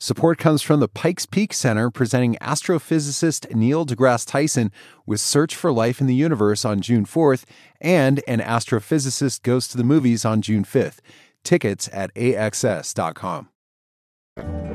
Support comes from the Pikes Peak Center, presenting astrophysicist Neil deGrasse Tyson with Search for Life in the Universe on June 4th and An Astrophysicist Goes to the Movies on June 5th. Tickets at axs.com.